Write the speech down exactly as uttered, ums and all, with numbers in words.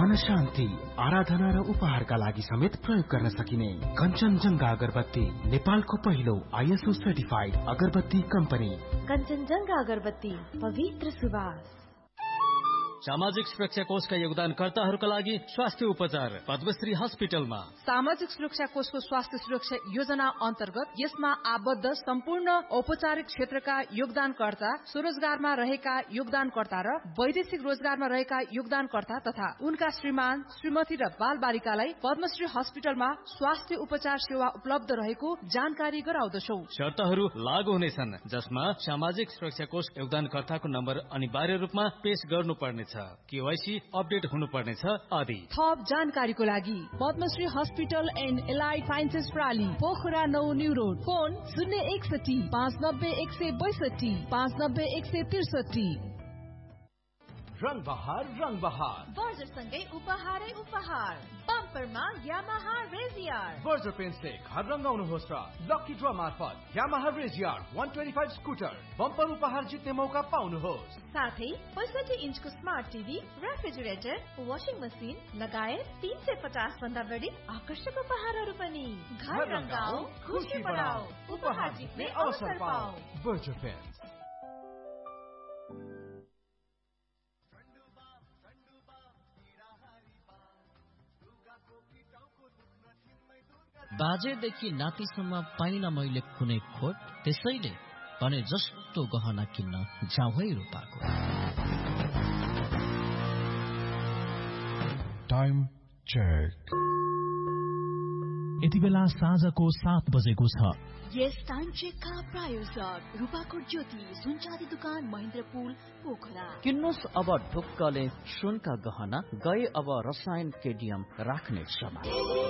मन शान्ति, आराधना र उपहारका लागि समेत प्रयोग गर्न सकिने कञ्चनजङ्घा अगरबत्ती, नेपालको पहिलो आइएसओ सर्टिफाइड अगरबत्ती कम्पनी। कञ्चनजङ्घा अगरबत्ती, पवित्र सुवास। सामाजिक सुरक्षा कोषका योगदानकर्ताहरूका लागि स्वास्थ्य उपचार पद्मश्री हस्पिटलमा। सामाजिक सुरक्षा कोषको स्वास्थ्य सुरक्षा योजना अन्तर्गत यसमा आबद्ध सम्पूर्ण औपचारिक क्षेत्रका योगदानकर्ता, स्वरोजगारमा रहेका योगदानकर्ता र वैदेशिक रोजगारमा रहेका योगदानकर्ता तथा उनका श्रीमान, श्रीमती र बाल बालिकालाई पद्मश्री हस्पिटलमा स्वास्थ्य उपचार सेवा उपलब्ध रहेको जानकारी गराउँदछौ। शर्तहरू लागू हुनेछन्, जसमा सामाजिक सुरक्षा कोष योगदानकर्ताको नम्बर अनिवार्य रूपमा पेश गर्नुपर्ने, केवाईसी अपडेट हुनुपर्नेछ आदि। थप जानकारीको लागि Padmashri hospital and allied sciences प्राली, Pokhara नौ न्यू रोड, फोन शून्य एकसठी पाँच नब्बे एक सय बैसठी पाँच नब्बे एक सय त्रिसठी। रंग बहार रंग बहार बर्जर सँगै उपहारै उपहार। बम्परमा यामाहा रेजियर। बर्जर पेन्टले घर रंगाउनुहोस् र लकी ड्र मार्फत यामाहा रेजियर एक सय पच्चीस स्कुटर बम्पर उपहार जित्ने मौका पाउनुहोस्। साथै पैंसठी इन्चको smart TV, refrigerator, washing machine लगायत तीन सय पचास भन्दा बढी आकर्षक उपहारहरू पनि। घर रंगाऊ, खुशी बढाऊ, उपहार जित्ने अवसर पाऊ। Berger pant. बाजेदेखि नातिसम्म पाइन मैले कुनै खोट, त्यसैले भने जस्तो गहना किन्न जाउँ है रूपाको। Time check. यति बेला साँझको सात बजेको छ। यस टाइम चेकका प्रायोजक रूपाकोट ज्योति सुनचाँदी दुकान, महेन्द्रपुल, पोखरा। किन्नुहोस् अब ढुक्कले सुनका गहना, गए अब रसायन केडियम राख्ने समय।